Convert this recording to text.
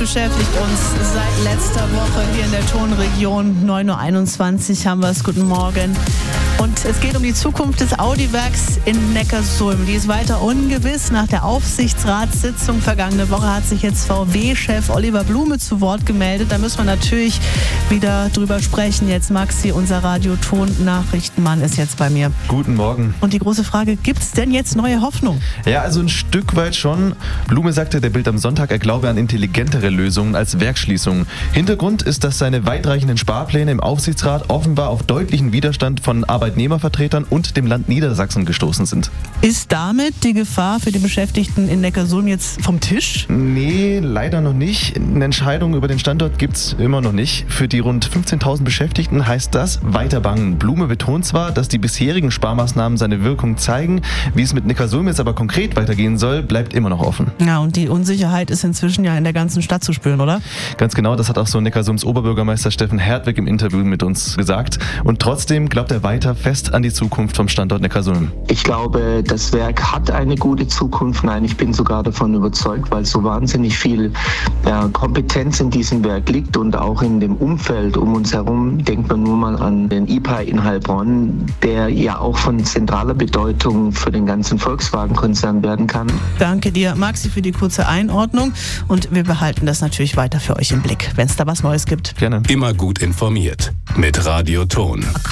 beschäftigt uns seit letzter Woche hier in der Tonregion. 9.21 Uhr haben wir es. Guten Morgen. Und es geht um die Zukunft des Audi-Werks in Neckarsulm. Die ist weiter ungewiss. Nach der Aufsichtsratssitzung vergangene Woche hat sich jetzt VW-Chef Oliver Blume zu Wort gemeldet. Da müssen wir natürlich wieder drüber sprechen. Jetzt Maxi, unser Radio-Ton-Nachrichtenmann, ist jetzt bei mir. Guten Morgen. Und die große Frage, gibt es denn jetzt neue Hoffnung? Ja, also ein Stück weit schon. Blume sagte der Bild am Sonntag, er glaube an intelligentere Lösungen als Werksschließungen. Hintergrund ist, dass seine weitreichenden Sparpläne im Aufsichtsrat offenbar auf deutlichen Widerstand von Arbeitnehmervertretern und dem Land Niedersachsen gestoßen sind. Ist damit die Gefahr für die Beschäftigten in Neckarsulm jetzt vom Tisch? Nee, leider noch nicht. Eine Entscheidung über den Standort gibt's immer noch nicht. Für die rund 15.000 Beschäftigten heißt das weiter bangen. Blume betont zwar, dass die bisherigen Sparmaßnahmen seine Wirkung zeigen. Wie es mit Neckarsulm jetzt aber konkret weitergehen soll, bleibt immer noch offen. Ja, und die Unsicherheit ist inzwischen ja in der ganzen Stadt zu spüren, oder? Ganz genau, das hat auch so Neckarsulms Oberbürgermeister Steffen Hertwig im Interview mit uns gesagt. Und trotzdem glaubt er weiter fest an die Zukunft vom Standort Neckarsulm. Ich glaube, das Werk hat eine gute Zukunft. Nein, ich bin sogar davon überzeugt, weil so wahnsinnig viel Kompetenz in diesem Werk liegt und auch in dem Umfeld um uns herum. Denkt man nur mal an den IPAI in Heilbronn, der ja auch von zentraler Bedeutung für den ganzen Volkswagen-Konzern werden kann. Danke dir, Maxi, für die kurze Einordnung. Und wir behalten das natürlich weiter für euch im Blick, wenn es da was Neues gibt. Gerne. Immer gut informiert mit Radio Ton.